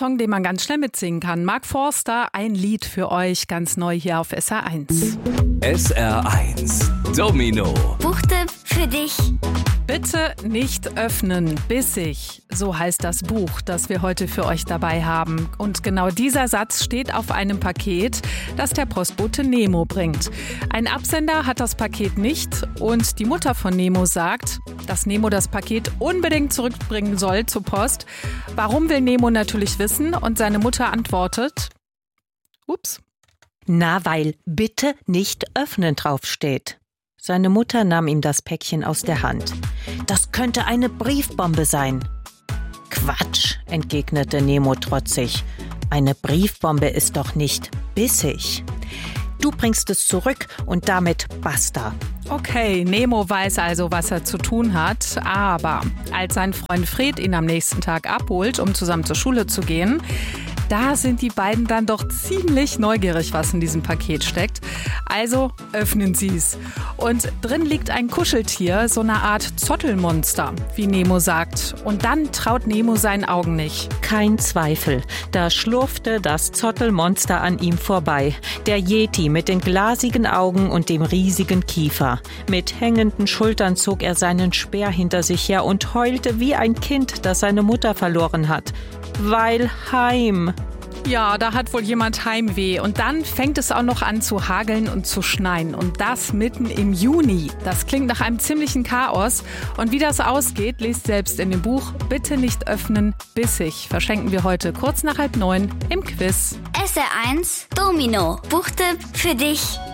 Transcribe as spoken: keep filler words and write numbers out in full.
Song, den man ganz schnell mitsingen kann. Mark Forster, ein Lied für euch, ganz neu hier auf S R eins. S R eins Domino. Buchtipp für dich. Bitte nicht öffnen, bissig. So heißt das Buch, das wir heute für euch dabei haben. Und genau dieser Satz steht auf einem Paket, das der Postbote Nemo bringt. Ein Absender hat das Paket nicht und die Mutter von Nemo sagt, dass Nemo das Paket unbedingt zurückbringen soll zur Post. Warum will Nemo natürlich wissen? Und seine Mutter antwortet, ups. Na, weil bitte nicht öffnen draufsteht. Seine Mutter nahm ihm das Päckchen aus der Hand. Das könnte eine Briefbombe sein. Quatsch, entgegnete Nemo trotzig. Eine Briefbombe ist doch nicht bissig. Du bringst es zurück und damit basta. Okay, Nemo weiß also, was er zu tun hat, aber als sein Freund Fred ihn am nächsten Tag abholt, um zusammen zur Schule zu gehen, da sind die beiden dann doch ziemlich neugierig, was in diesem Paket steckt. Also öffnen sie es. Und drin liegt ein Kuscheltier, so eine Art Zottelmonster, wie Nemo sagt. Und dann traut Nemo seinen Augen nicht. Kein Zweifel, da schlurfte das Zottelmonster an ihm vorbei. Der Yeti mit den glasigen Augen und dem riesigen Kiefer. Mit hängenden Schultern zog er seinen Speer hinter sich her und heulte wie ein Kind, das seine Mutter verloren hat. Weil heim. Ja, da hat wohl jemand Heimweh. Und dann fängt es auch noch an zu hageln und zu schneien. Und das mitten im Juni. Das klingt nach einem ziemlichen Chaos. Und wie das ausgeht, lest selbst in dem Buch Bitte nicht öffnen, bissig. Verschenken wir heute kurz nach halb neun im Quiz. S R eins Domino. Buchtipp für dich.